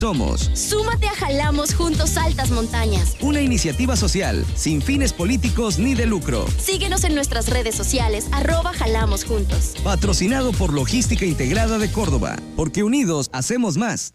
Somos. Súmate a Jalamos Juntos Altas Montañas. Una iniciativa social, sin fines políticos ni de lucro. Síguenos en nuestras redes sociales, @Jalamos Juntos. Patrocinado por Logística Integrada de Córdoba. Porque unidos hacemos más.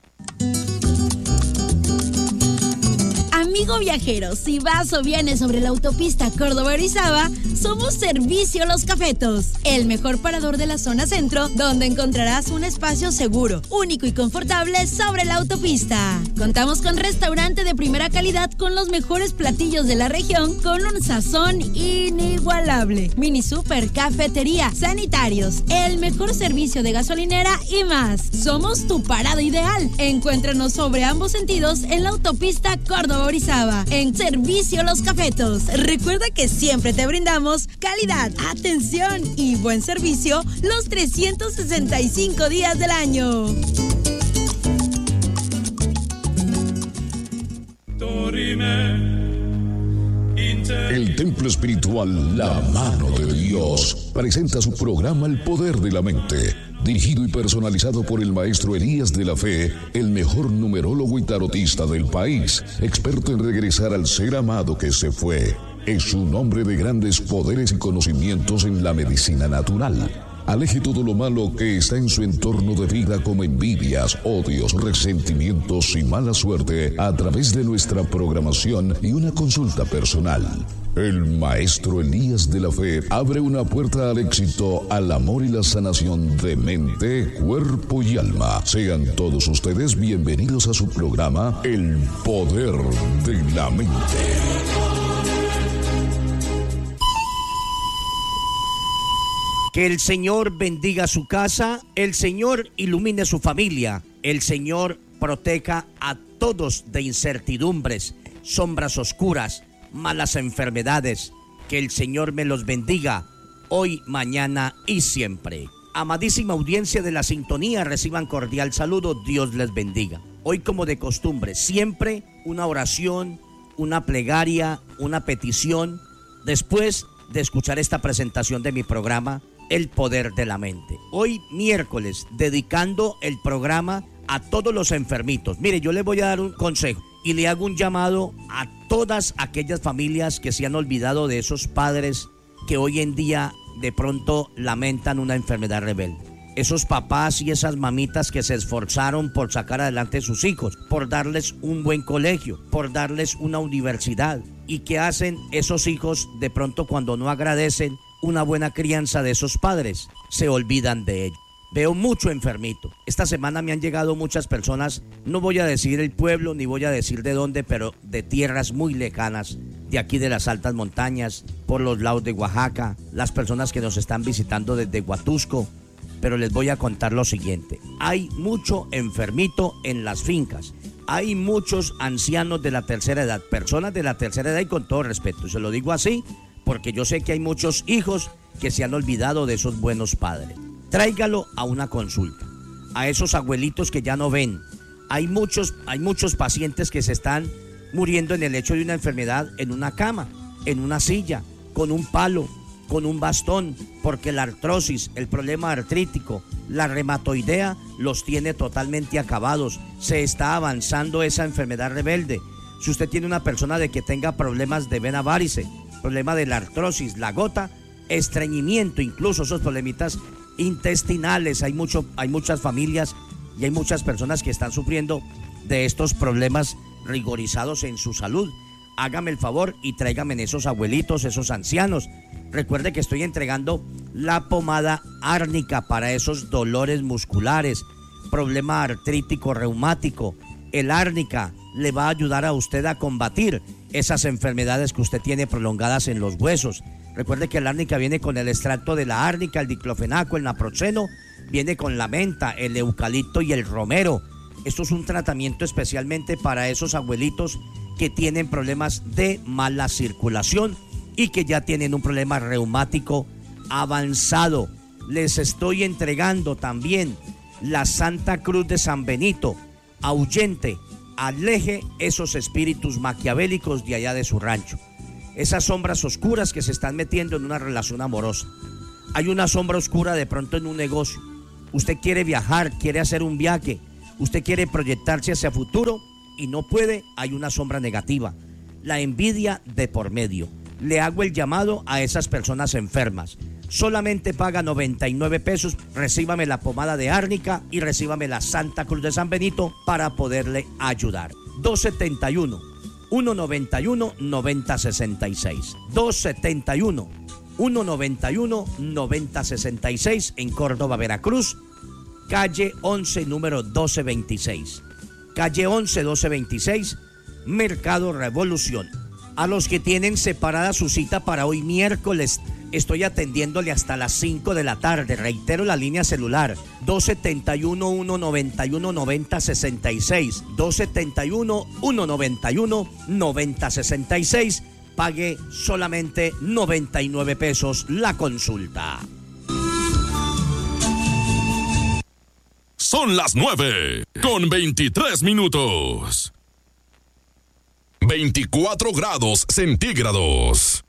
Amigo viajero, si vas o vienes sobre la autopista Córdoba-Orizaba, somos Servicio Los Cafetos, el mejor parador de la zona centro, donde encontrarás un espacio seguro, único y confortable sobre la autopista. Contamos con restaurante de primera calidad con los mejores platillos de la región, con un sazón inigualable. Mini super, cafetería, sanitarios, el mejor servicio de gasolinera y más. Somos tu parada ideal. Encuéntranos sobre ambos sentidos en la autopista Córdoba-Orizaba, en Servicio Los Cafetos. Recuerda que siempre te brindamos calidad, atención y buen servicio los 365 días del año. El templo espiritual La Mano de Dios presenta su programa El Poder de la Mente, dirigido y personalizado por el maestro Elías de la Fe, el mejor numerólogo y tarotista del país, experto en regresar al ser amado que se fue. Es un hombre de grandes poderes y conocimientos en la medicina natural. Aleje todo lo malo que está en su entorno de vida, como envidias, odios, resentimientos y mala suerte, a través de nuestra programación y una consulta personal. El maestro Elías de la Fe abre una puerta al éxito, al amor y la sanación de mente, cuerpo y alma. Sean todos ustedes bienvenidos a su programa El Poder de la Mente. Que el Señor bendiga su casa, el Señor ilumine su familia, el Señor proteja a todos de incertidumbres, sombras oscuras, malas enfermedades. Que el Señor me los bendiga hoy, mañana y siempre. Amadísima audiencia de la sintonía, reciban cordial saludo, Dios les bendiga. Hoy, como de costumbre, siempre una oración, una plegaria, una petición, después de escuchar esta presentación de mi programa El Poder de la Mente. Hoy miércoles, dedicando el programa a todos los enfermitos. Mire, yo les voy a dar un consejo y le hago un llamado a todas aquellas familias que se han olvidado de esos padres que hoy en día de pronto lamentan una enfermedad rebelde. Esos papás y esas mamitas que se esforzaron por sacar adelante a sus hijos, por darles un buen colegio, por darles una universidad. ¿Y qué hacen esos hijos de pronto cuando no agradecen una buena crianza de esos padres? Se olvidan de ellos. Veo mucho enfermito. Esta semana me han llegado muchas personas, no voy a decir el pueblo ni voy a decir de dónde, pero de tierras muy lejanas, de aquí de las altas montañas, por los lados de Oaxaca, las personas que nos están visitando desde Huatusco. Pero les voy a contar lo siguiente: hay mucho enfermito en las fincas, hay muchos ancianos de la tercera edad, personas de la tercera edad, y con todo respeto, se lo digo así, porque yo sé que hay muchos hijos que se han olvidado de esos buenos padres. Tráigalo a una consulta, a esos abuelitos que ya no ven. Hay muchos pacientes que se están muriendo en el hecho de una enfermedad, en una cama, en una silla, con un palo, con un bastón, porque la artrosis, el problema artrítico, la reumatoidea los tiene totalmente acabados. Se está avanzando esa enfermedad rebelde. Si usted tiene una persona de que tenga problemas de vena varice, problema de la artrosis, la gota, estreñimiento, incluso esos problemitas intestinales, hay muchas familias y hay muchas personas que están sufriendo de estos problemas rigorizados en su salud. Hágame el favor y tráigame esos abuelitos, esos ancianos. Recuerde que estoy entregando la pomada árnica para esos dolores musculares, problema artrítico, reumático. El árnica le va a ayudar a usted a combatir esas enfermedades que usted tiene prolongadas en los huesos. Recuerde que el árnica viene con el extracto de la árnica, el diclofenaco, el naproxeno, viene con la menta, el eucalipto y el romero. Esto es un tratamiento especialmente para esos abuelitos que tienen problemas de mala circulación y que ya tienen un problema reumático avanzado. Les estoy entregando también la Santa Cruz de San Benito. Ahuyente, aleje esos espíritus maquiavélicos de allá de su rancho. Esas sombras oscuras que se están metiendo en una relación amorosa. Hay una sombra oscura de pronto en un negocio. Usted quiere viajar, quiere hacer un viaje. Usted quiere proyectarse hacia futuro y no puede, hay una sombra negativa, la envidia de por medio. Le hago el llamado a esas personas enfermas. Solamente paga 99 pesos, recíbame la pomada de árnica y recíbame la Santa Cruz de San Benito para poderle ayudar. 271-191-9066. 271-191-9066 en Córdoba, Veracruz. Calle 11, número 1226. Calle 11, 1226, Mercado Revolución. A los que tienen separada su cita para hoy miércoles, estoy atendiéndole hasta las 5 de la tarde. Reitero la línea celular, 271-191-9066. 271-191-9066. Pague solamente 99 pesos la consulta. Son las 9:23. 24 grados centígrados.